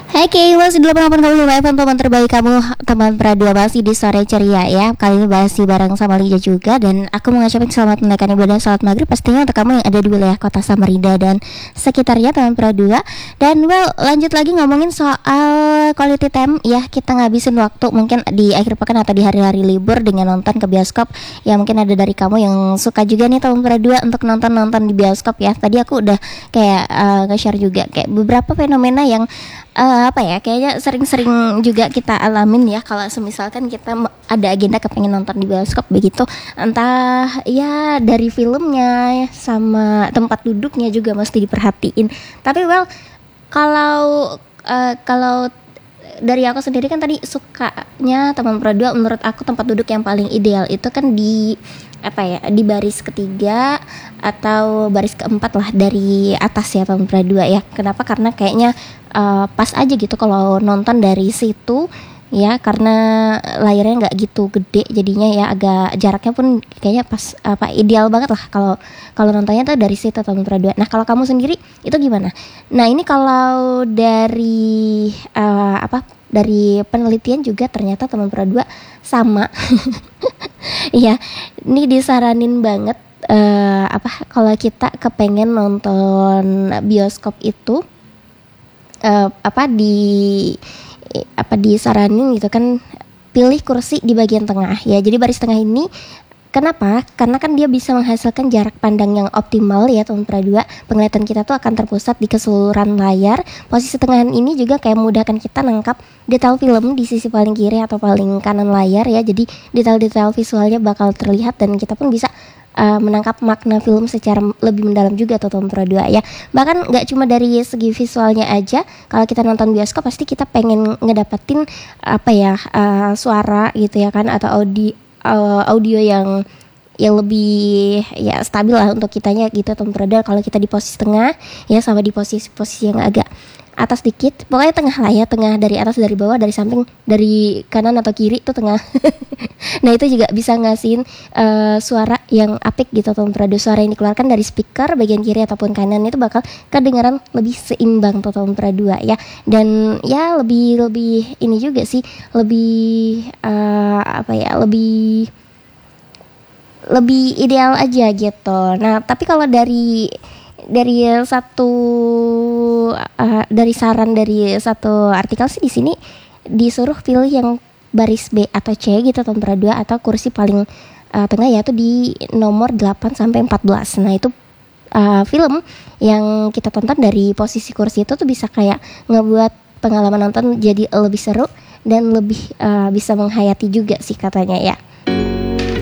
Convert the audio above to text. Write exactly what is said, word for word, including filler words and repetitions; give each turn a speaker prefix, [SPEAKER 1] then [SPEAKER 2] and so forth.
[SPEAKER 1] Hai Kay, masih delapan puluh delapan koma lima F M, teman terbaik kamu, teman Pradua, masih di sore ceria ya. Kali ini masih bareng sama Lija juga. Dan aku mau ngucapin selamat menunaikan ibadah salat maghrib pastinya untuk kamu yang ada di wilayah kota Samarinda dan sekitarnya, teman Pradua. Dan well, lanjut lagi ngomongin soal quality time ya. Kita ngabisin waktu mungkin di akhir pekan atau di hari-hari libur dengan nonton ke bioskop. Ya mungkin ada dari kamu yang suka juga nih, teman Pradua, untuk nonton-nonton di bioskop ya. Tadi aku udah kayak uh, nge-share juga kayak beberapa fenomena yang Uh, apa ya, kayaknya sering-sering juga kita alamin ya. Kalau semisalkan kita ada agenda kepengen nonton di bioskop begitu, entah ya dari filmnya sama tempat duduknya juga mesti diperhatiin. Tapi well, kalau uh, kalau dari aku sendiri kan tadi sukanya teman Pradua, menurut aku tempat duduk yang paling ideal itu kan di apa ya, di baris ketiga atau baris keempat lah dari atas ya, teman Pradua ya. Kenapa? Karena kayaknya uh, pas aja gitu kalau nonton dari situ ya, karena layarnya nggak gitu gede jadinya ya, agak jaraknya pun kayaknya pas apa ideal banget lah kalau kalau nontonnya tuh dari situ, teman Pradua. Nah kalau kamu sendiri itu gimana? Nah ini kalau dari uh, apa dari penelitian juga ternyata teman Pradua sama ya, ini disaranin banget uh, apa kalau kita kepengen nonton bioskop itu uh, apa di apa disaranin gitu kan, pilih kursi di bagian tengah ya. Jadi baris tengah ini kenapa? Karena kan dia bisa menghasilkan jarak pandang yang optimal ya, teman Pradua. Penglihatan kita tuh akan terpusat di keseluruhan layar. Posisi tengahan ini juga kayak memudahkan kita nangkap detail film di sisi paling kiri atau paling kanan layar ya. Jadi detail-detail visualnya bakal terlihat dan kita pun bisa Uh, menangkap makna film secara lebih mendalam juga tuh, teman Pradua ya. Bahkan nggak cuma dari segi visualnya aja, kalau kita nonton bioskop pasti kita pengen ngedapetin apa ya, uh, suara gitu ya kan, atau audio uh, audio yang yang lebih ya stabil lah untuk kitanya gitu, teman Pradua. Kalau kita di posisi tengah ya, sama di posisi-posisi yang agak atas dikit, pokoknya tengah lah ya, tengah dari atas, dari bawah, dari samping, dari kanan atau kiri tuh tengah. Nah itu juga bisa ngasihin uh, suara yang apik gitu, teman Pradua. Suara yang dikeluarkan dari speaker bagian kiri ataupun kanan itu bakal kedengaran lebih seimbang tuh, teman Pradua ya. Dan ya lebih lebih ini juga sih, lebih uh, apa ya, lebih lebih ideal aja gitu. Nah tapi kalau dari dari satu uh, dari saran dari satu artikel sih, di sini disuruh pilih yang baris B atau C gitu, teman Pradua, atau kursi paling uh, tengah yaitu di nomor delapan sampai empat belas. Nah itu uh, film yang kita tonton dari posisi kursi itu tuh bisa kayak ngebuat pengalaman nonton jadi lebih seru dan lebih uh, bisa menghayati juga sih katanya ya.